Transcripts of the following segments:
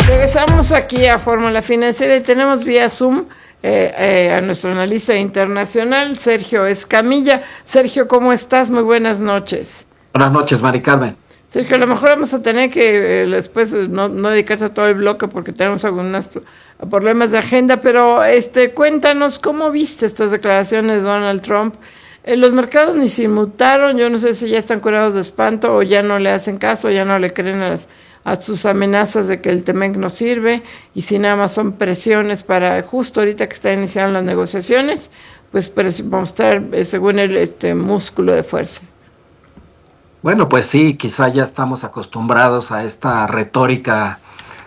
Regresamos aquí a Fórmula Financiera y tenemos vía Zoom a nuestro analista internacional, Sergio Escamilla. Sergio, ¿cómo estás? Muy buenas noches. Buenas noches, Mari Carmen. Sergio, a lo mejor vamos a tener que después no dedicarse a todo el bloque porque tenemos algunos problemas de agenda, pero cuéntanos cómo viste estas declaraciones de Donald Trump. Los mercados ni se inmutaron, yo no sé si ya están curados de espanto o ya no le hacen caso, ya no le creen a sus amenazas de que el TEMEC no sirve, y si nada más son presiones para justo ahorita que están iniciando las negociaciones, pues mostrar, según él, músculo de fuerza. Bueno, pues sí, quizá ya estamos acostumbrados a esta retórica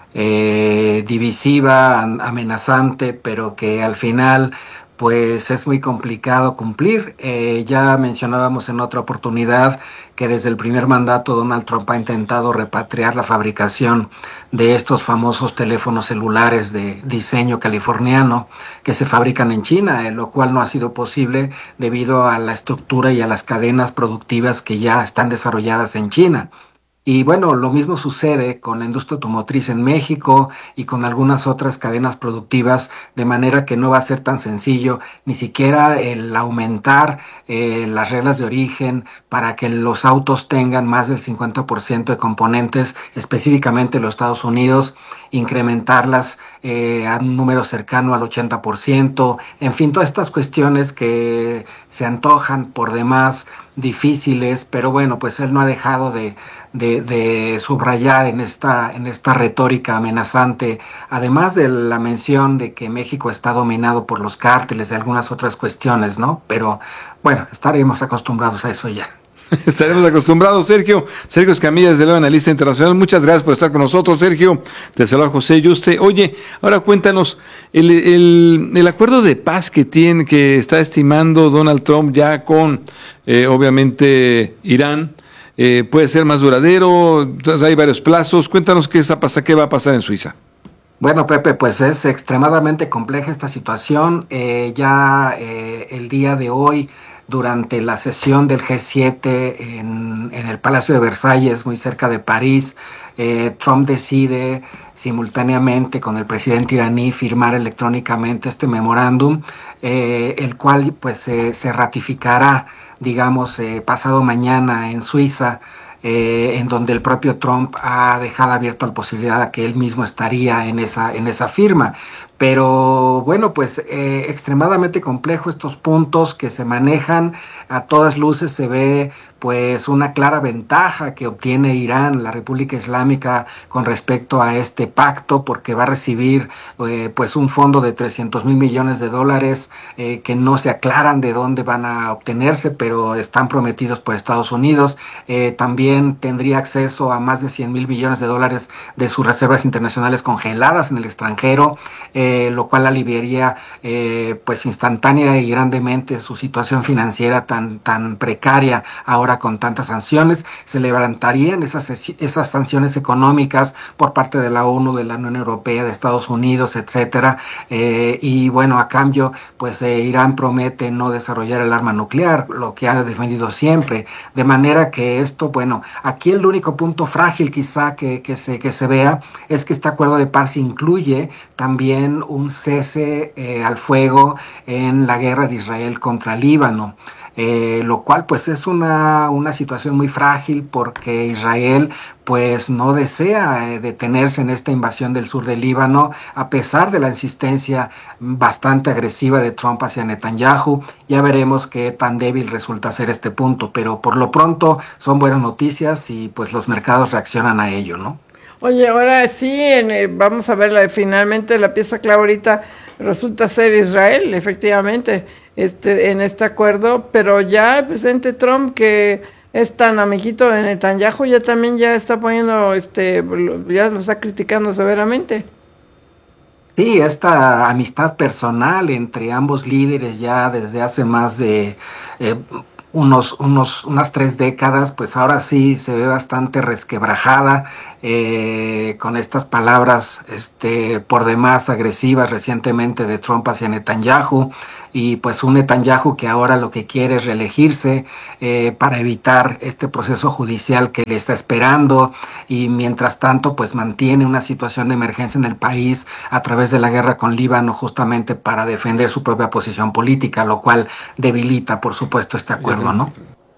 divisiva, amenazante, pero que al final pues es muy complicado cumplir. Ya mencionábamos en otra oportunidad que desde el primer mandato Donald Trump ha intentado repatriar la fabricación de estos famosos teléfonos celulares de diseño californiano que se fabrican en China, lo cual no ha sido posible debido a la estructura y a las cadenas productivas que ya están desarrolladas en China. Y bueno, lo mismo sucede con la industria automotriz en México y con algunas otras cadenas productivas, de manera que no va a ser tan sencillo ni siquiera el aumentar las reglas de origen para que los autos tengan más del 50% de componentes, específicamente en los Estados Unidos, incrementarlas a un número cercano al 80%, en fin, todas estas cuestiones que se antojan por demás difíciles, pero bueno, pues él no ha dejado de subrayar en esta retórica amenazante, además de la mención de que México está dominado por los cárteles y algunas otras cuestiones, ¿no? Pero bueno, estaremos acostumbrados a eso ya. Estaremos acostumbrados, Sergio. Sergio Escamilla, desde luego, analista internacional. Muchas gracias por estar con nosotros, Sergio. Te saluda José Yuste. Oye, ahora cuéntanos, el acuerdo de paz que está estimando Donald Trump ya con, obviamente, Irán, puede ser más duradero. Hay varios plazos. Cuéntanos qué va a pasar en Suiza. Bueno, Pepe, pues es extremadamente compleja esta situación. El día de hoy, durante la sesión del G7 en el Palacio de Versalles, muy cerca de París, Trump decide simultáneamente con el presidente iraní firmar electrónicamente este memorándum, el cual pues se ratificará, digamos, pasado mañana en Suiza, en donde el propio Trump ha dejado abierto la posibilidad de que él mismo estaría en esa firma. Pero bueno, pues extremadamente complejo estos puntos que se manejan. A todas luces se ve pues una clara ventaja que obtiene Irán, la República Islámica, con respecto a este pacto, porque va a recibir pues un fondo de 300,000 millones de dólares que no se aclaran de dónde van a obtenerse, pero están prometidos por Estados Unidos. También tendría acceso a más de 100,000 millones de dólares de sus reservas internacionales congeladas en el extranjero, lo cual aliviaría pues instantánea y grandemente su situación financiera tan precaria ahora con tantas sanciones. Se levantarían esas sanciones económicas por parte de la ONU, de la Unión Europea, de Estados Unidos, etcétera, y bueno, a cambio pues Irán promete no desarrollar el arma nuclear, lo que ha defendido siempre, de manera que esto, bueno, aquí el único punto frágil quizá que se vea es que este acuerdo de paz incluye también un cese al fuego en la guerra de Israel contra Líbano. Lo cual pues es una situación muy frágil, porque Israel pues no desea detenerse en esta invasión del sur del Líbano, a pesar de la insistencia bastante agresiva de Trump hacia Netanyahu. Ya veremos qué tan débil resulta ser este punto, pero por lo pronto son buenas noticias y pues los mercados reaccionan a ello, ¿no? Oye, ahora sí, vamos a ver finalmente la pieza clave ahorita resulta ser Israel, efectivamente, en este acuerdo, pero ya el presidente Trump, que es tan amiguito de Netanyahu, ya está poniendo, ya lo está criticando severamente. Sí, esta amistad personal entre ambos líderes ya desde hace más de unas 3 décadas, pues ahora sí se ve bastante resquebrajada, con estas palabras por demás agresivas recientemente de Trump hacia Netanyahu, y pues un Netanyahu que ahora lo que quiere es reelegirse, para evitar este proceso judicial que le está esperando, y mientras tanto pues mantiene una situación de emergencia en el país a través de la guerra con Líbano, justamente para defender su propia posición política, lo cual debilita por supuesto este acuerdo, ¿no?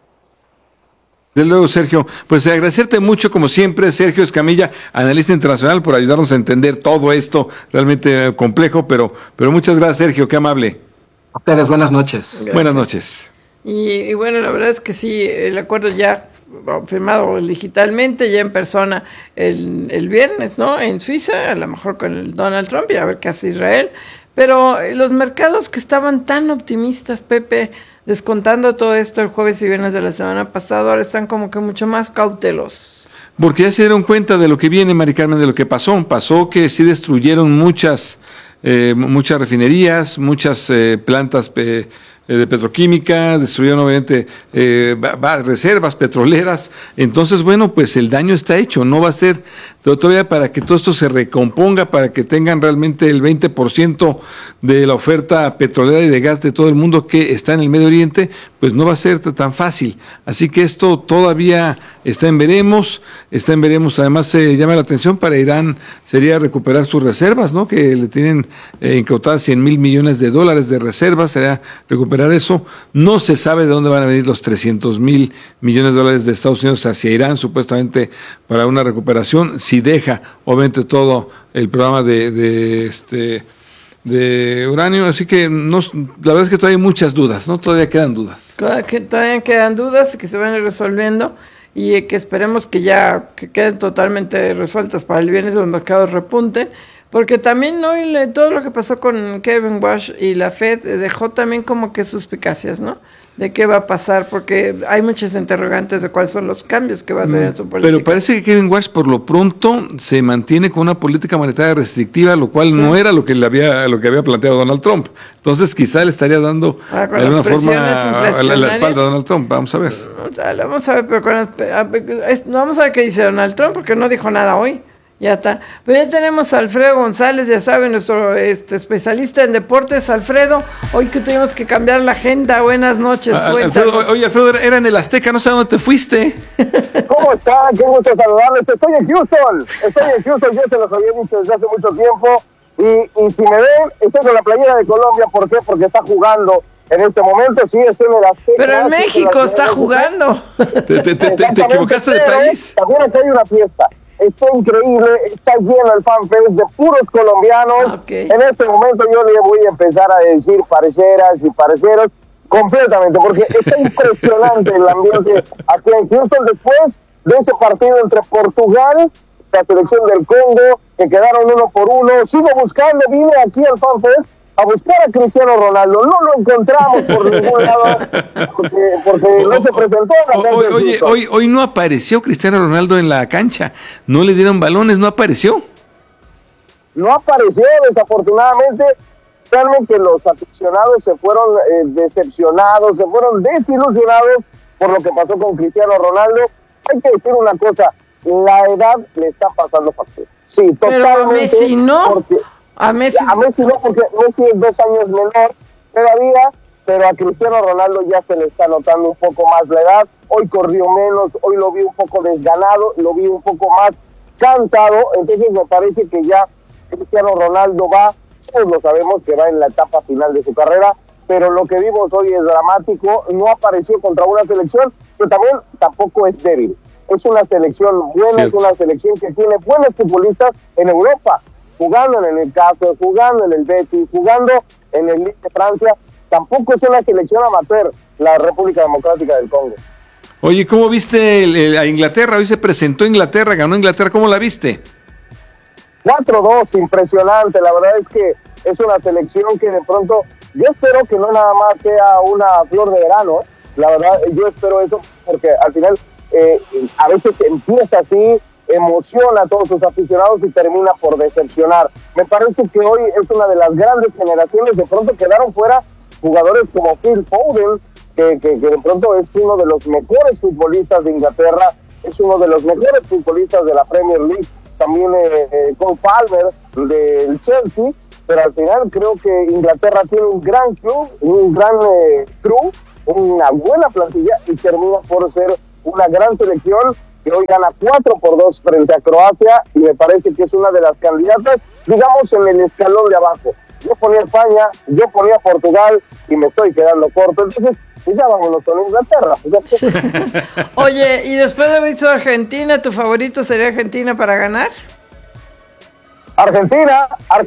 De luego, Sergio, pues agradecerte mucho, como siempre, Sergio Escamilla, analista internacional, por ayudarnos a entender todo esto realmente complejo, pero muchas gracias, Sergio, qué amable. A ustedes, buenas noches. Gracias. Buenas noches. Y bueno, la verdad es que sí, el acuerdo ya firmado digitalmente, ya en persona el viernes, ¿no? En Suiza, a lo mejor con el Donald Trump, y a ver qué hace Israel. Pero los mercados que estaban tan optimistas, Pepe, descontando todo esto el jueves y viernes de la semana pasada, ahora están como que mucho más cautelosos. Porque ya se dieron cuenta de lo que viene, Mari Carmen, de lo que pasó. Pasó que sí destruyeron muchas refinerías, muchas plantas de petroquímica, destruyeron obviamente reservas petroleras. Entonces, bueno, pues el daño está hecho. No va a ser todavía para que todo esto se recomponga, para que tengan realmente el 20% de la oferta petrolera y de gas de todo el mundo que está en el Medio Oriente, pues no va a ser tan fácil. Así que esto todavía está en veremos. Además, se llama la atención para Irán sería recuperar sus reservas, ¿no? Que le tienen incautadas $100,000 millones de reservas, sería recuperar eso. No se sabe de dónde van a venir los $300,000 millones de Estados Unidos hacia Irán, supuestamente para una recuperación, si deja obviamente todo el programa de uranio. Así que la verdad es que todavía hay muchas dudas, ¿no? Todavía quedan dudas. Todavía quedan dudas que se van a ir resolviendo, y que esperemos que ya queden totalmente resueltas para el viernes, los mercados repunten. Porque también hoy todo lo que pasó con Kevin Walsh y la Fed dejó también como que suspicacias, ¿no? De qué va a pasar, porque hay muchas interrogantes de cuáles son los cambios que va a hacer en su política. Pero parece que Kevin Walsh por lo pronto se mantiene con una política monetaria restrictiva, lo cual no era lo que había planteado Donald Trump. Entonces quizá le estaría dando de alguna forma a la espalda a Donald Trump. Vamos a ver. Vamos a ver, pero vamos a ver qué dice Donald Trump, porque no dijo nada hoy. Ya está. Pero ya tenemos a Alfredo González, ya saben, nuestro especialista en deportes. Alfredo, hoy que tuvimos que cambiar la agenda. Buenas noches, Alfredo, era en el Azteca, no sé a dónde te fuiste. ¿Cómo está? Qué gusto saludarles. Estoy en Houston, yo se los había dicho desde hace mucho tiempo. Y si me ven, estoy con la playera de Colombia. ¿Por qué? Porque está jugando en este momento, sigue siendo el Azteca. Pero en México está jugando. ¿Te equivocaste de país? También aquí hay una fiesta. Está increíble, está lleno el fanfest de puros colombianos. Okay. En este momento yo le voy a empezar a decir pareceras y pareceros completamente, porque está impresionante el ambiente aquí en Houston después de ese partido entre Portugal, la selección del Congo, que quedaron 1-1. Sigo buscando, vine aquí al fanfest a buscar a Cristiano Ronaldo. No lo encontramos por ningún lado porque no se presentó. Hoy no apareció Cristiano Ronaldo en la cancha. No le dieron balones, no apareció. No apareció, desafortunadamente. Realmente los aficionados se fueron decepcionados, se fueron desilusionados por lo que pasó con Cristiano Ronaldo. Hay que decir una cosa, la edad le está pasando factura. Sí, totalmente. Pero a Messi no. A Messi no, porque Messi es 2 años menor todavía, pero a Cristiano Ronaldo ya se le está notando un poco más la edad. Hoy corrió menos, hoy lo vi un poco desganado, lo vi un poco más cansado. Entonces me parece que ya Cristiano Ronaldo va, todos lo sabemos que va en la etapa final de su carrera, pero lo que vimos hoy es dramático. No apareció contra una selección, pero tampoco es débil. Es una selección buena, Cierto. Es una selección que tiene buenos futbolistas en Europa, jugando en el Newcastle, jugando en el Betis, jugando en el Lille de Francia. Tampoco es una selección amateur la República Democrática del Congo. Oye, ¿cómo viste a Inglaterra? Hoy se presentó Inglaterra, ganó Inglaterra. ¿Cómo la viste? 4-2, impresionante. La verdad es que es una selección que de pronto, yo espero que no nada más sea una flor de verano. La verdad, yo espero eso porque al final a veces empieza así, emociona a todos sus aficionados y termina por decepcionar. Me parece que hoy es una de las grandes generaciones. De pronto quedaron fuera jugadores como Phil Foden, que de pronto es uno de los mejores futbolistas de Inglaterra, es uno de los mejores futbolistas de la Premier League, también Cole Palmer del Chelsea, pero al final creo que Inglaterra tiene un gran club, un gran crew, una buena plantilla y termina por ser una gran selección que hoy gana 4-2 frente a Croacia y me parece que es una de las candidatas, digamos, en el escalón de abajo. Yo ponía España, yo ponía Portugal y me estoy quedando corto, entonces pues ya vámonos con Inglaterra. Sí. Oye, y después de haber visto Argentina, ¿tu favorito sería Argentina para ganar? Argentina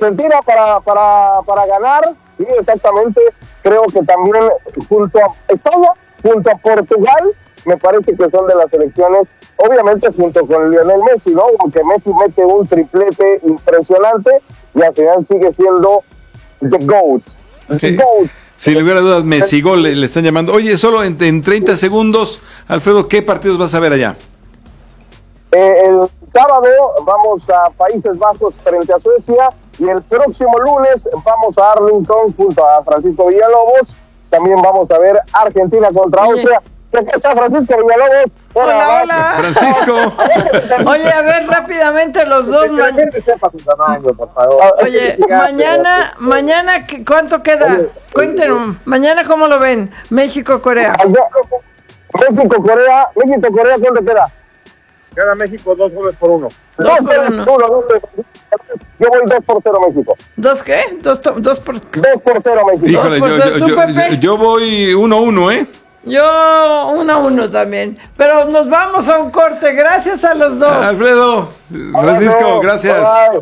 para ganar, sí, exactamente. Creo que también junto a España, junto a Portugal, me parece que son de las selecciones, obviamente junto con Lionel Messi, ¿no? Aunque Messi mete un triplete impresionante y al final sigue siendo the GOAT. Sí. Sin lugar a dudas, Messi Gol le están llamando. Oye, solo en 30 segundos, Alfredo, ¿qué partidos vas a ver allá? El sábado vamos a Países Bajos frente a Suecia y el próximo lunes vamos a Arlington junto a Francisco Villalobos. También vamos a ver Argentina contra Austria. ¿Qué está Francisco Villalobos? Hola. Francisco. Oye, a ver rápidamente los dos. Oye, mañana, ¿cuánto queda? Cuéntenos, mañana ¿cómo lo ven? México-Corea. México-Corea, ¿cuánto queda? Gana México 2 goles por 1. 2-1. Yo voy 2-0 México. ¿2 qué? 2 por 0 México. Híjole, yo voy 1-1, ¿eh? Yo 1-1 también. Pero nos vamos a un corte. Gracias a los dos. Alfredo, Francisco, gracias. Bye.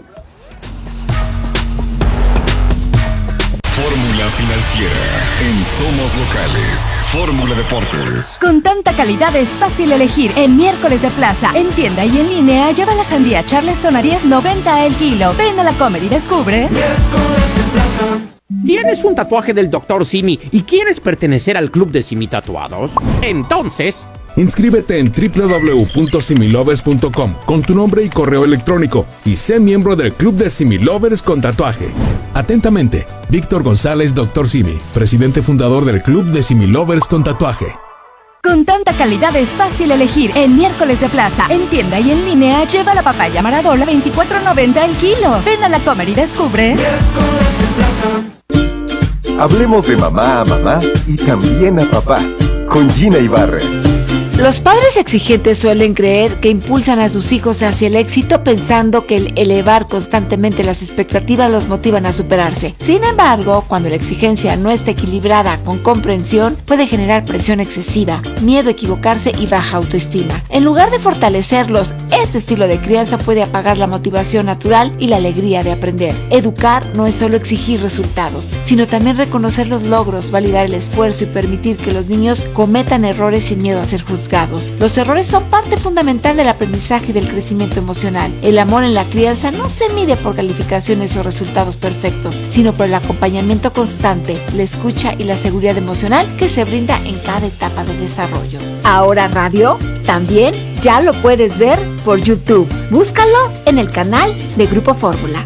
Fórmula Financiera en Somos Locales. Fórmula Deportes. Con tanta calidad es fácil elegir. En miércoles de plaza, en tienda y en línea, lleva la sandía Charleston a $10.90 el kilo. Ven a la Comer y descubre. Miércoles de plaza. ¿Tienes un tatuaje del Dr. Simi y quieres pertenecer al club de Simi Tatuados? Entonces, inscríbete en www.similovers.com con tu nombre y correo electrónico y sé miembro del club de Similovers con tatuaje. Atentamente, Víctor González, Dr. Simi, presidente fundador del club de Similovers con tatuaje. Con tanta calidad es fácil elegir. En miércoles de plaza, en tienda y en línea, lleva la papaya Maradona a $24.90 el kilo. Ven a la Comer y descubre. Miércoles de plaza. Hablemos de mamá a mamá y también a papá, con Gina Ibarra. Los padres exigentes suelen creer que impulsan a sus hijos hacia el éxito pensando que el elevar constantemente las expectativas los motivan a superarse. Sin embargo, cuando la exigencia no está equilibrada con comprensión, puede generar presión excesiva, miedo a equivocarse y baja autoestima. En lugar de fortalecerlos, este estilo de crianza puede apagar la motivación natural y la alegría de aprender. Educar no es solo exigir resultados, sino también reconocer los logros, validar el esfuerzo y permitir que los niños cometan errores sin miedo a ser juzgados. Los errores son parte fundamental del aprendizaje y del crecimiento emocional. El amor en la crianza no se mide por calificaciones o resultados perfectos, sino por el acompañamiento constante, la escucha y la seguridad emocional que se brinda en cada etapa de desarrollo. Ahora radio, también ya lo puedes ver por YouTube. Búscalo en el canal de Grupo Fórmula.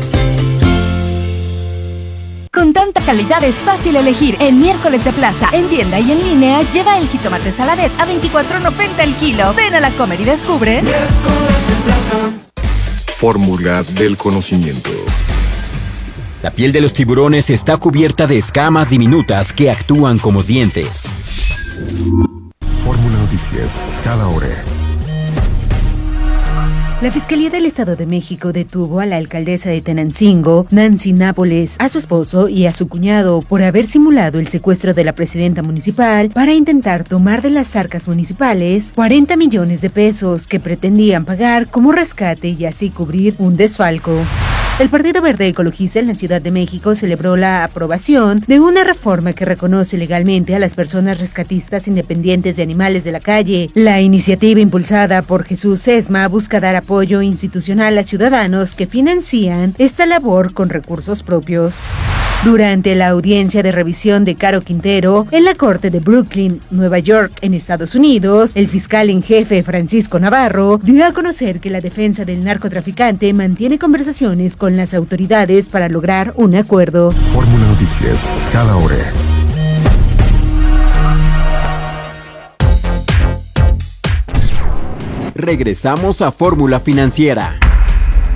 Con tanta calidad es fácil elegir. En miércoles de plaza, en tienda y en línea, lleva el jitomate Saladet a $24.90 el kilo. Ven a la Comer y descubre. Miércoles de plaza. Fórmula del conocimiento. La piel de los tiburones está cubierta de escamas diminutas que actúan como dientes. Fórmula Noticias, cada hora. La Fiscalía del Estado de México detuvo a la alcaldesa de Tenancingo, Nancy Nápoles, a su esposo y a su cuñado por haber simulado el secuestro de la presidenta municipal para intentar tomar de las arcas municipales 40 millones de pesos que pretendían pagar como rescate y así cubrir un desfalco. El Partido Verde Ecologista en la Ciudad de México celebró la aprobación de una reforma que reconoce legalmente a las personas rescatistas independientes de animales de la calle. La iniciativa impulsada por Jesús Sesma busca dar apoyo institucional a ciudadanos que financian esta labor con recursos propios. Durante la audiencia de revisión de Caro Quintero en la Corte de Brooklyn, Nueva York, en Estados Unidos, el fiscal en jefe Francisco Navarro dio a conocer que la defensa del narcotraficante mantiene conversaciones con las autoridades para lograr un acuerdo. Fórmula Noticias, cada hora. Regresamos a Fórmula Financiera.